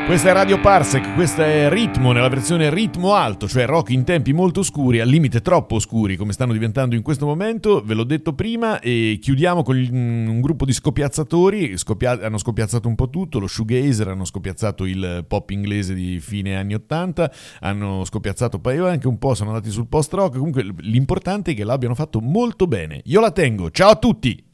Questa è Radio Parsec, questa è Ritmo nella versione ritmo alto, cioè rock in tempi molto oscuri, al limite troppo oscuri come stanno diventando in questo momento, ve l'ho detto prima, e chiudiamo con un gruppo di scoppiazzatori, hanno scoppiazzato un po' tutto, lo shoegazer, hanno scoppiazzato il pop inglese di fine anni 80, hanno scoppiazzato poi anche un po', sono andati sul post rock, comunque l'importante è che l'abbiano fatto molto bene. Io la tengo, ciao a tutti!